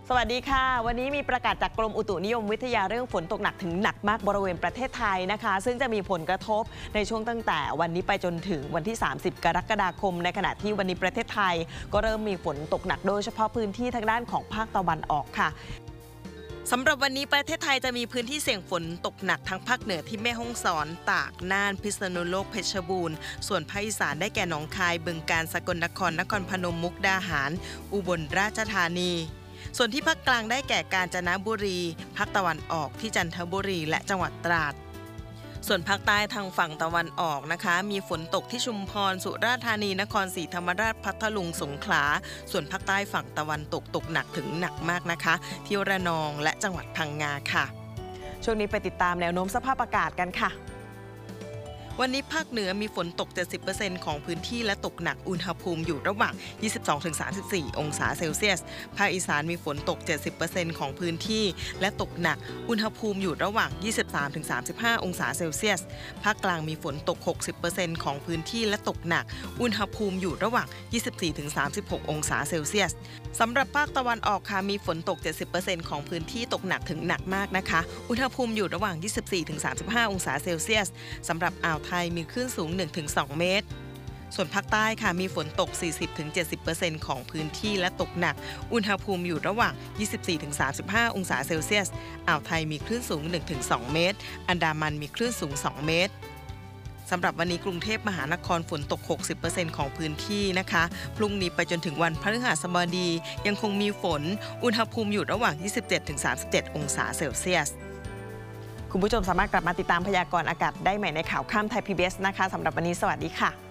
สวัสดีค่ะวันนี้มีประกาศจากกรมอุตุนิยมวิทยาเรื่องฝนตกหนักถึงหนักมากบริเวณประเทศไทยนะคะซึ่งจะมีผลกระทบในช่วงตั้งแต่วันนี้ไปจนถึงวันที่30กรกฎาคมในขณะที่วันนี้ประเทศไทยก็เริ่มมีฝนตกหนักโดยเฉพาะพื้นที่ทางด้านของภาคตะวันออกค่ะสำหรับวันนี้ประเทศไทยจะมีพื้นที่เสี่ยงฝนตกหนักทั้งภาคเหนือที่แม่ฮ่องสอนตากน่านพิษณุโลกเพชรบูรณ์ส่วนภาคอีสานได้แก่หนองคายบึงกาฬสกลนครนครพนมมุกดาหารอุบลราชธานีส่วนที่ภาคกลางได้แก่กาญจนบุรีภาคตะวันออกที่จันทบุรีและจังหวัดตราดส่วนภาคใต้ทางฝั่งตะวันออกนะคะมีฝนตกที่ชุมพรสุราษฎร์ธานีนครศรีธรรมราชพัทลุงสงขลาส่วนภาคใต้ฝั่งตะวันตกตกหนักถึงหนักมากนะคะที่ระนองและจังหวัดพังงาค่ะช่วงนี้ไปติดตามแนวโน้มสภาพอากาศกันค่ะวันนี้ภาคเหนือมีฝนตก 70% ของพื้นที่และตกหนักอุณหภูมิอยู่ระหว่าง 22-34 องศาเซลเซียสภาคอีสานมีฝนตก 70% ของพื้นที่และตกหนักอุณหภูมิอยู่ระหว่าง 23-35 องศาเซลเซียสภาคกลางมีฝนตก 60% ของพื้นที่และตกหนักอุณหภูมิอยู่ระหว่าง 24-36 องศาเซลเซียสสำหรับภาคตะวันออกค่ะมีฝนตก 70% ของพื้นที่ตกหนักถึงหนักมากนะคะอุณหภูมิอยู่ระหว่าง 24-35 องศาเซลเซียสสำหรับอ่าวไทยมีคลื่นสูง 1-2 เมตรส่วนภาคใต้ค่ะมีฝนตก 40-70% ของพื้นที่และตกหนักอุณหภูมิอยู่ระหว่าง 24-35 องศาเซลเซียสอ่าวไทยมีคลื่นสูง 1-2 เมตรอันดามันมีคลื่นสูง 2 เมตรสำหรับวันนี้กรุงเทพมหานครฝนตก 60% ของพื้นที่นะคะพรุ่งนี้ไปจนถึงวันพฤหัสบดียังคงมีฝนอุณหภูมิอยู่ระหว่าง 27-37 องศาเซลเซียสคุณผู้ชมสามารถกลับมาติดตามพยากรณ์อากาศได้ใหม่ในข่าวค่ำไทย PBS นะคะสำหรับวันนี้สวัสดีค่ะ